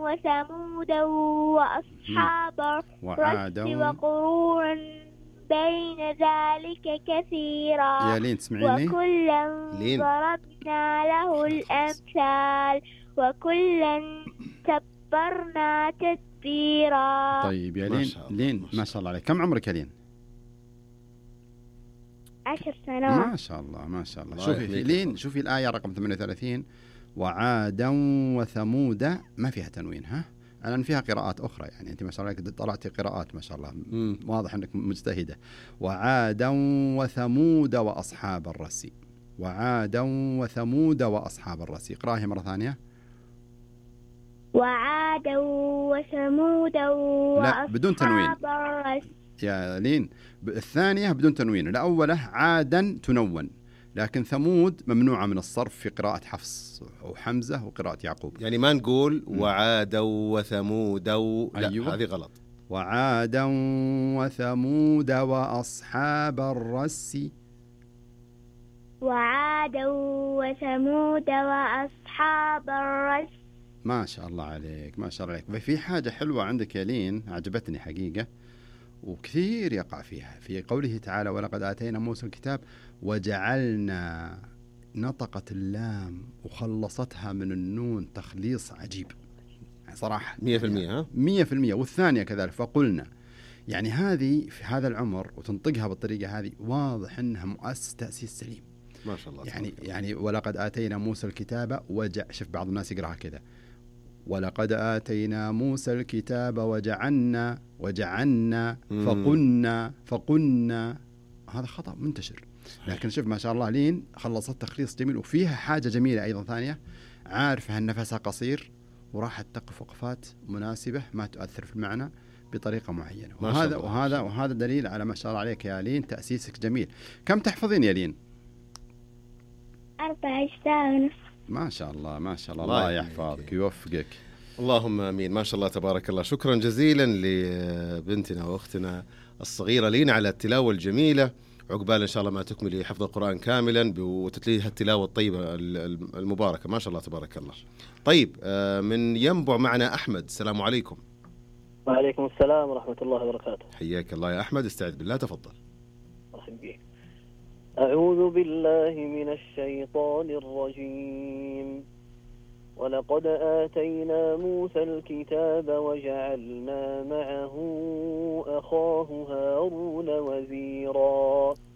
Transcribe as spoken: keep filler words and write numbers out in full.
وثمود وأصحاب الرس وقرونا بين ذلك كثيرا يا لين تسمعيني؟ وكلا ضربنا له الأمثال وكلا تبرنا تتبيرا. طيب يا لين، لين ما شاء الله عليك، كم عمرك يا لين؟ عشر سنوات. ما شاء الله ما شاء الله. شوفي لين، شوفي الآية رقم ثمانية وثلاثين، وعادا وثمود، ما فيها تنوين، ها؟ الآن فيها قراءات أخرى، يعني أنت ما شاء الله طلعتي قراءات ما شاء الله، م. واضح أنك مجتهدة. وعادا وثمود وأصحاب الرس، وعادا وثمود وأصحاب الرس. اقراها مرة ثانية. وعادا وثمود وأصحاب بدون تنوين الرس. يا لين، الثانية بدون تنوين، الأولى عادا تنون، لكن ثمود ممنوعة من الصرف في قراءة حفص وحمزة وقراءة يعقوب. يعني ما نقول وعادا وثمود و... لا أيوة. هذه غلط. وعادا وثمود وأصحاب الرس. وعادا وثمود وأصحاب الرس. ما شاء الله عليك ما شاء الله عليك. في حاجة حلوة عندك يا لين عجبتني حقيقة وكثير يقع فيها، في قوله تعالى ولقد آتينا موسى الكتاب وجعلنا، نطقت اللام وخلصتها من النون تخليص عجيب صراحة، مية في المية. ها مية في المية. والثانية كذلك، فقلنا، يعني هذه في هذا العمر وتنطقها بالطريقة هذه واضح أنها مؤسس تأسيس سليم ما شاء الله. يعني يعني ولقد آتينا موسى الكتاب وجع، شوف بعض الناس يقراها كذا، ولقد آتينا موسى الكتاب وجعلنا وجعلنا فقلنا فقلنا، هذا خطأ منتشر. لكن شوف ما شاء الله لين خلصت تخليص جميل، وفيها حاجة جميلة أيضا ثانية، عارفة أن نفسها قصير وراحت تقف وقفات مناسبة ما تؤثر في المعنى بطريقة معينة، وهذا وهذا وهذا دليل على ما شاء الله عليك يا لين، تأسيسك جميل. كم تحفظين يا لين؟ أربع أجزاء ونصف. ما شاء الله ما شاء الله، الله يحفظك ويوفقك. اللهم امين. ما شاء الله تبارك الله. شكرا جزيلا لبنتنا واختنا الصغيره لين على التلاوه الجميله. عقبال ان شاء الله ما تكملي حفظ القران كاملا وتتليها التلاوه الطيبه المباركه. ما شاء الله تبارك الله. طيب من ينبع معنا احمد. السلام عليكم. وعليكم السلام ورحمه الله وبركاته. حياك الله يا احمد، استعذ بالله، تفضل. أعوذ بالله من الشيطان الرجيم. ولقد آتينا موسى الكتاب وجعلنا معه أخاه هارون وزيرا.